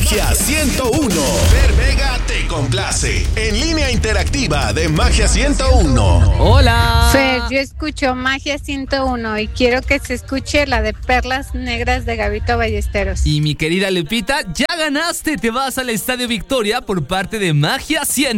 Magia 101. Fer Vega te complace. En línea interactiva de Magia 101. Hola. Fer, yo escucho Magia 101 y quiero que se escuche la de Perlas Negras de Gabito Ballesteros. Y mi querida Lupita, ya ganaste. Te vas al Estadio Victoria por parte de Magia 100.